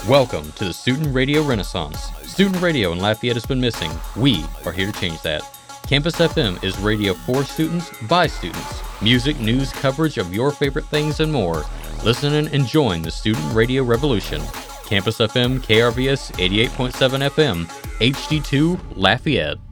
Welcome to the Student Radio Renaissance. Student radio in Lafayette has been missing. We are here to change that. Campus FM is radio for students, by students. Music, news, coverage of your favorite things, and more. Listen and join the student radio revolution. Campus FM, KRVS 88.7 FM, HD2, Lafayette.